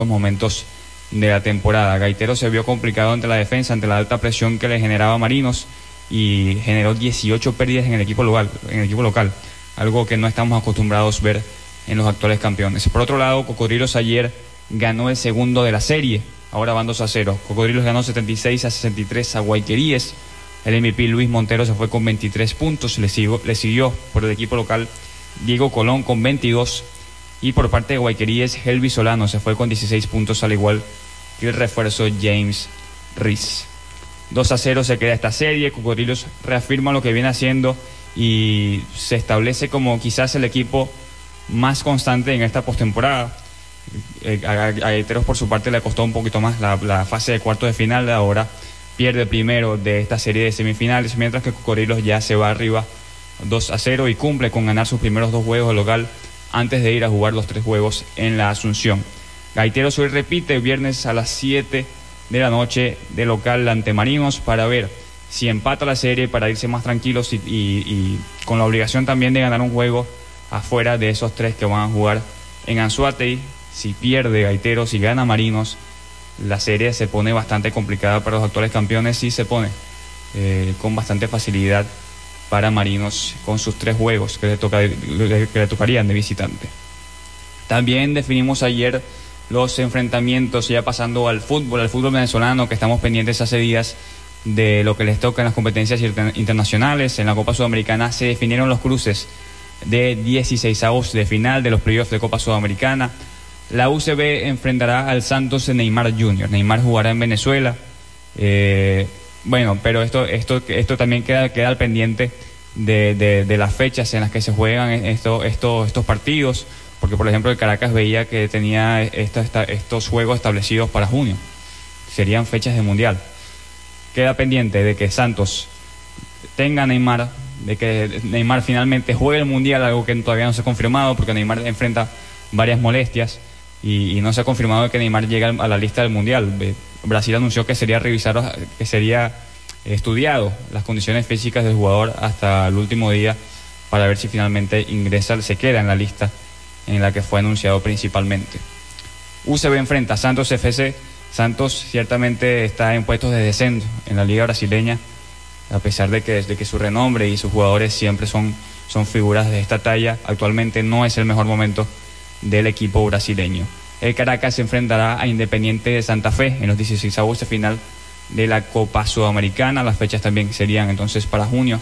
momentos de la temporada. Gaitero se vio complicado ante la defensa, ante la alta presión que le generaba Marinos, y generó 18 pérdidas en el equipo local, algo que no estamos acostumbrados a ver en los actuales campeones. Por otro lado, Cocodrilos ayer ganó el segundo de la serie, ahora van 2-0. Cocodrilos ganó 76-63 a Guayqueríes. El MVP Luis Montero se fue con 23 puntos, le siguió por el equipo local Diego Colón con 22, y por parte de Guayqueríes, Helvi Solano se fue con 16 puntos, al igual que el refuerzo James Reese. 2-0 se queda esta serie. Cocodrilos reafirma lo que viene haciendo y se establece como quizás el equipo más constante en esta postemporada. A Gaiteros por su parte le costó un poquito más la fase de cuartos de final, ahora pierde primero de esta serie de semifinales, mientras que Cocodrilos ya se va arriba 2-0 y cumple con ganar sus primeros 2 juegos de local antes de ir a jugar los 3 juegos en la Asunción. Gaiteros hoy repite viernes a las 7 de la noche de local ante Marinos para ver si empata la serie, para irse más tranquilos y con la obligación también de ganar un juego afuera de esos 3 que van a jugar en Anzoátegui. Si pierde Gaiteros, si gana Marinos, la serie se pone bastante complicada para los actuales campeones, y se pone con bastante facilidad para Marinos con sus 3 juegos que le tocarían de visitante. También definimos ayer los enfrentamientos, ya pasando al fútbol venezolano, que estamos pendientes hace días de lo que les toca en las competencias internacionales. En la Copa Sudamericana se definieron los cruces de 16avos de final de los playoffs de Copa Sudamericana. La UCB enfrentará al Santos de Neymar Jr. Neymar jugará en Venezuela. Pero esto también queda al pendiente de las fechas en las que se juegan estos partidos, porque por ejemplo el Caracas veía que tenía estos juegos establecidos para junio, serían fechas de mundial. Queda pendiente de que Santos tenga a Neymar, de que Neymar finalmente juegue el mundial, algo que todavía no se ha confirmado porque Neymar enfrenta varias molestias y no se ha confirmado que Neymar llegue a la lista del mundial. Brasil anunció que sería estudiado las condiciones físicas del jugador hasta el último día para ver si finalmente se queda en la lista en la que fue anunciado principalmente. UCB enfrenta a Santos FC. Santos ciertamente está en puestos de descenso en la liga brasileña, a pesar de que su renombre y sus jugadores siempre son figuras de esta talla. Actualmente no es el mejor momento del equipo brasileño. El Caracas se enfrentará a Independiente de Santa Fe en los 16avos de final de la Copa Sudamericana. Las fechas también serían entonces para junio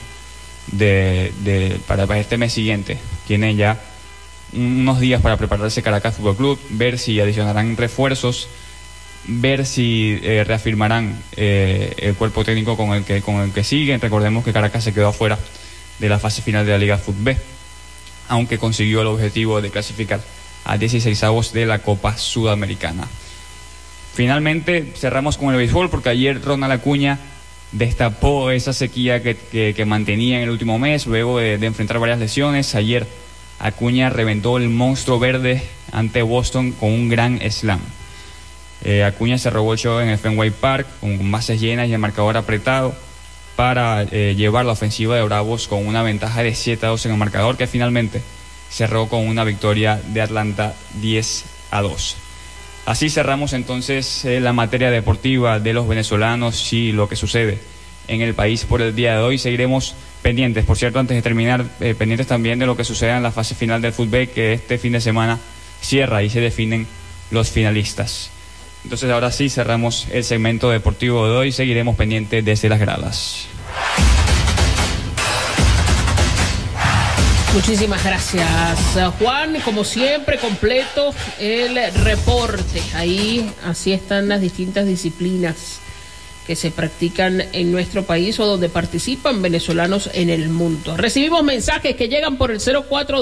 para este mes siguiente. Tiene ya unos días para prepararse Caracas Fútbol Club, ver si adicionarán refuerzos, ver si reafirmarán el cuerpo técnico con el que siguen. Recordemos que Caracas se quedó afuera de la fase final de la Liga Fútbol, aunque consiguió el objetivo de clasificar a 16avos de la Copa Sudamericana. Finalmente cerramos con el béisbol, porque ayer Ronald Acuña destapó esa sequía que mantenía en el último mes luego de enfrentar varias lesiones. Ayer Acuña reventó el monstruo verde ante Boston con un gran slam. Acuña se robó el show en el Fenway Park con bases llenas y el marcador apretado para llevar la ofensiva de Bravos con una ventaja de 7-2 en el marcador, que finalmente cerró con una victoria de Atlanta 10-2. Así cerramos entonces la materia deportiva de los venezolanos y lo que sucede en el país por el día de hoy. Seguiremos pendientes, por cierto, antes de terminar, pendientes también de lo que suceda en la fase final del fútbol, que este fin de semana cierra y se definen los finalistas. Entonces ahora sí cerramos el segmento deportivo de hoy. Seguiremos pendientes desde las gradas. Muchísimas gracias, Juan. Como siempre, completo el reporte. Ahí, así están las distintas disciplinas que se practican en nuestro país o donde participan venezolanos en el mundo. Recibimos mensajes que llegan por el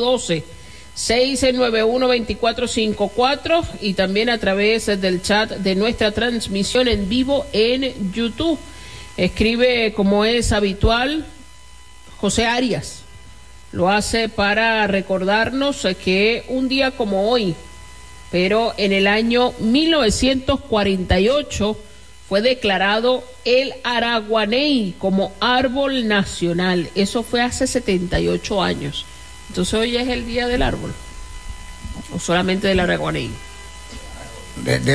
0412-691-2454 y también a través del chat de nuestra transmisión en vivo en YouTube. Escribe, como es habitual, José Arias. Lo hace para recordarnos que un día como hoy, pero en el año 1948, fue declarado el araguaney como árbol nacional. Eso fue hace 78 años. Entonces hoy es el día del árbol, o solamente del araguaney. de